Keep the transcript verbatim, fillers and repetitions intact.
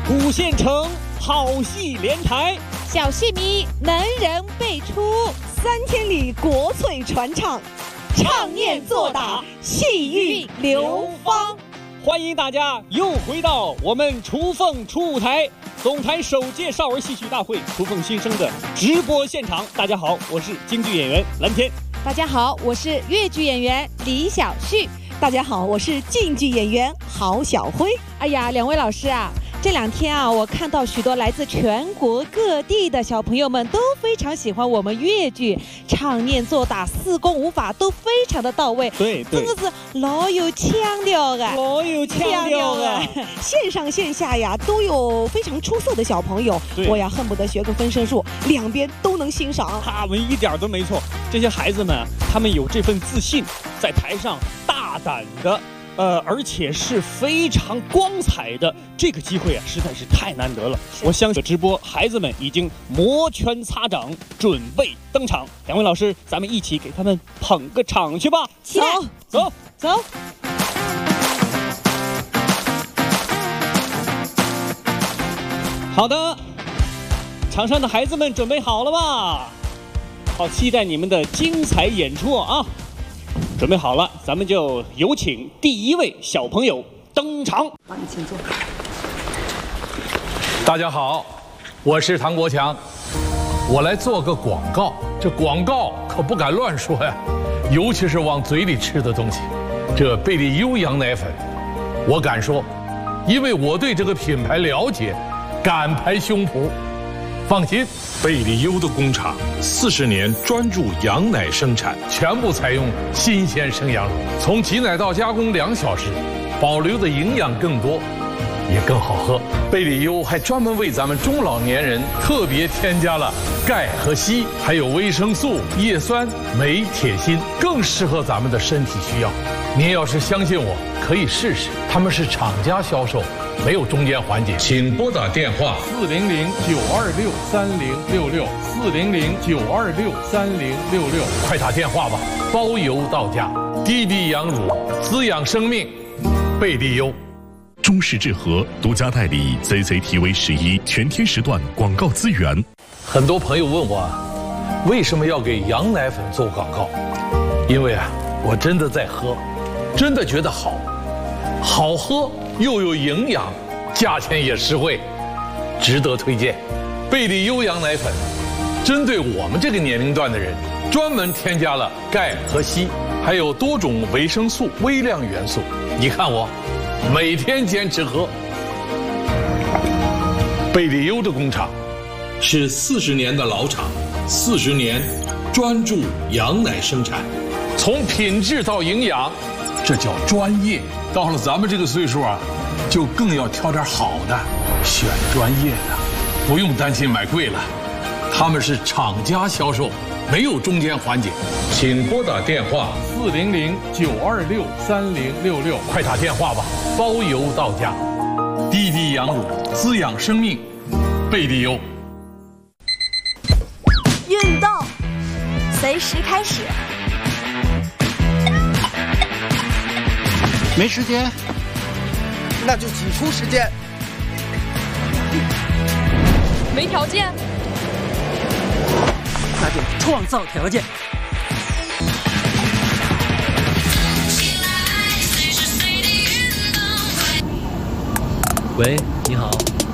五线城好戏连台， 小戏迷能人辈出， 三千里国粹传唱，唱念做打，戏韵流芳。 欢迎大家又回到我们雏凤初舞台总台首届少儿戏曲大会雏凤新生的直播现场。大家好，我是京剧演员蓝天。 大家好，我是越剧演员李晓旭。 大家好，我是晋剧演员郝晓辉。 哎呀，两位老师啊，这两天啊，我看到许多来自全国各地的小朋友们都非常喜欢我们越剧，唱念做打四功五法都非常的到位， 对对， 真的是老有腔调的， 老有腔调的。 线上线下呀都有非常出色的小朋友，我呀恨不得学个分身术，两边都能欣赏。 他们一点都没错，这些孩子们，他们有这份自信，在台上大胆的。呃，而且是非常光彩的，这个机会啊，实在是太难得了。我相信直播孩子们已经摩拳擦掌，准备登场。两位老师，咱们一起给他们捧个场去吧！ 起来， 走走。 好的，场上的孩子们准备好了吧？好期待你们的精彩演出啊！准备好了，咱们就有请第一位小朋友登场。 好，你请坐。 大家好，我是唐国强，我来做个广告。这广告可不敢乱说呀，尤其是往嘴里吃的东西。这贝利优羊奶粉，我敢说，因为我对这个品牌了解，敢拍胸脯。放心， 贝利优的工厂四十年专注羊奶生产， 全部采用新鲜生羊乳，从挤奶到加工两小时，保留的营养更多，也更好喝。贝利优还专门为咱们中老年人特别添加了钙和硒，还有维生素、叶酸、镁、铁、锌，更适合咱们的身体需要。您要是相信我，可以试试，他们是厂家销售，没有中间环节。 请拨打电话四零零九二六三零六六四零零九二六三零六六，快打电话吧，包邮到家。滴滴羊乳滋养生命，贝利优。 中视智和独家代理 C C T V 十一全天时段广告资源。 很多朋友问我，为什么要给羊奶粉做广告？因为啊，我真的在喝，真的觉得好，好喝又有营养，价钱也实惠，值得推荐。贝利优羊奶粉，针对我们这个年龄段的人，专门添加了钙和硒，还有多种维生素、微量元素。你看我，每天坚持喝。贝利优的工厂是四十年的老厂，四十年专注羊奶生产，从品质到营养，这叫专业。到了咱们这个岁数啊，就更要挑点好的，选专业的，不用担心买贵了。他们是厂家销售，没有中间环节。请拨打电话四零零九二六三零六六，快打电话吧，包邮到家。滴滴羊乳滋养生命，贝利优。 运动，随时开始。 没时间，那就挤出时间。 没条件， 那就创造条件。 喂，你好。